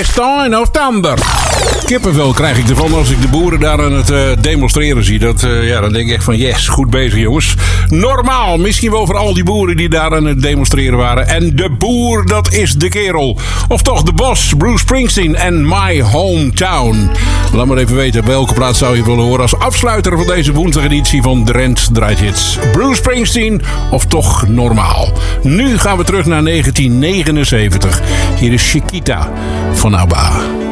Stein of Thunder. Kippenvel krijg ik ervan als ik de boeren daar aan het demonstreren zie. Dan denk ik echt van yes, goed bezig jongens. Normaal, misschien wel voor al die boeren die daar aan het demonstreren waren. En de boer, dat is de kerel. Of toch de boss, Bruce Springsteen en My Hometown. Laat maar even weten welke plaats zou je willen horen als afsluiter van deze woensdageditie van Drent Draait Hits. Bruce Springsteen of toch normaal. Nu gaan we terug naar 1979. Hier is Chiquita van ABBA.